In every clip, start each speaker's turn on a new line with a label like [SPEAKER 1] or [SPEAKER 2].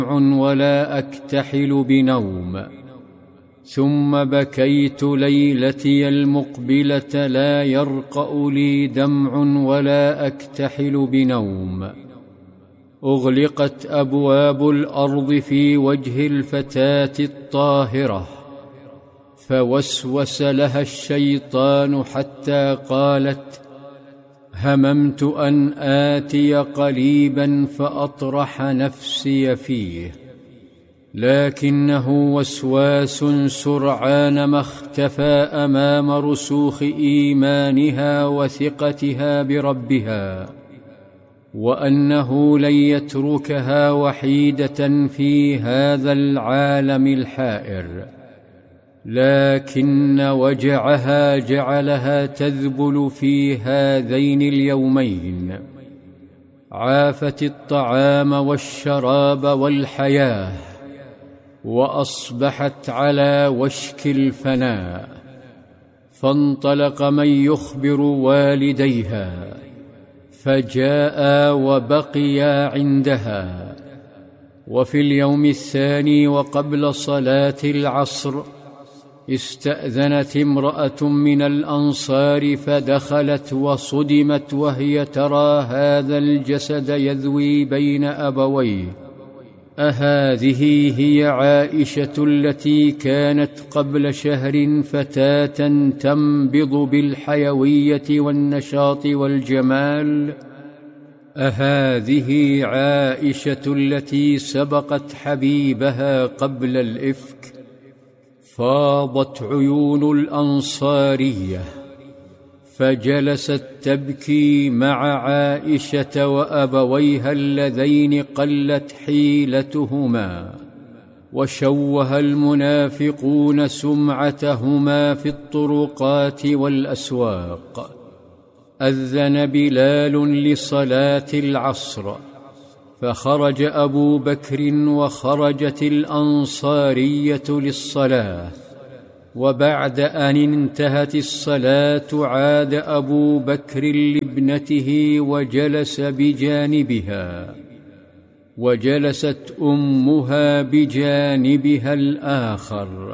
[SPEAKER 1] ولا أكتحل بنوم. ثم بكيت ليلتي المقبلة لا يرقأ لي دمع ولا أكتحل بنوم. أغلقت أبواب الأرض في وجه الفتاة الطاهرة، فوسوس لها الشيطان حتى قالت: هممت أن آتي قليبا فأطرح نفسي فيه، لكنه وسواس سرعان ما اختفى أمام رسوخ إيمانها وثقتها بربها، وأنه لن يتركها وحيدة في هذا العالم الحائر. لكن وجعها جعلها تذبل في هذين اليومين. عافت الطعام والشراب والحياة، وأصبحت على وشك الفناء. فانطلق من يخبر والديها، فجاء وبقيا عندها. وفي اليوم الثاني وقبل صلاة العصر استأذنت امرأة من الأنصار فدخلت وصدمت وهي ترى هذا الجسد يذوي بين أبويه. أهذه هي عائشة التي كانت قبل شهر فتاة تنبض بالحيوية والنشاط والجمال؟ أهذه عائشة التي سبقت حبيبها قبل الإفك؟ فاضت عيون الأنصارية، فجلست تبكي مع عائشة وأبويها اللذين قلت حيلتهما، وشوه المنافقون سمعتهما في الطرقات والأسواق. أذن بلال لصلاة العصر، فخرج أبو بكر وخرجت الأنصارية للصلاة. وبعد أن انتهت الصلاة عاد أبو بكر لابنته وجلس بجانبها، وجلست أمها بجانبها الآخر،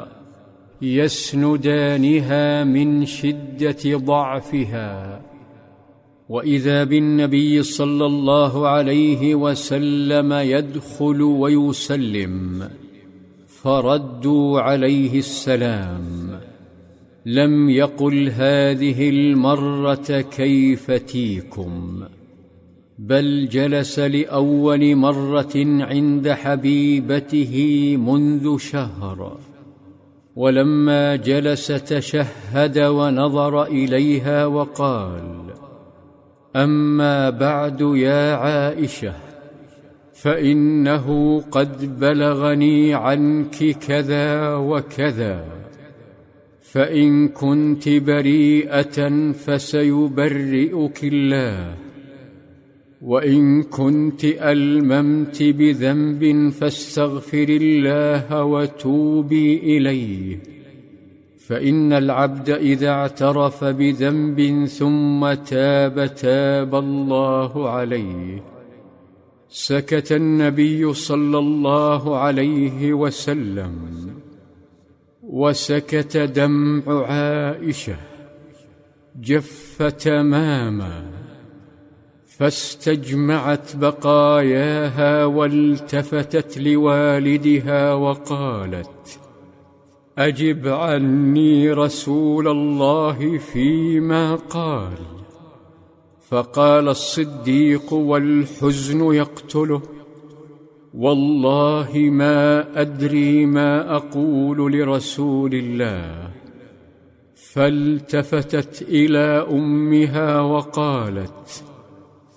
[SPEAKER 1] يسندانها من شدة ضعفها. وإذا بالنبي صلى الله عليه وسلم يدخل ويسلم، فردوا عليه السلام. لم يقل هذه المرة كيف تيكم، بل جلس لأول مرة عند حبيبته منذ شهر. ولما جلس تشهد ونظر إليها وقال: أما بعد يا عائشة، فإنه قد بلغني عنك كذا وكذا، فإن كنت بريئة فسيبرئك الله، وإن كنت ألممت بذنب فاستغفر الله وتوبي إليه، فإن العبد إذا اعترف بذنب ثم تاب تاب الله عليه. سكت النبي صلى الله عليه وسلم، وسكت دمع عائشة، جف تماما، فاستجمعت بقاياها والتفتت لوالدها وقالت: أجب عني رسول الله فيما قال. فقال الصديق والحزن يقتله: والله ما أدري ما أقول لرسول الله. فالتفتت إلى أمها وقالت: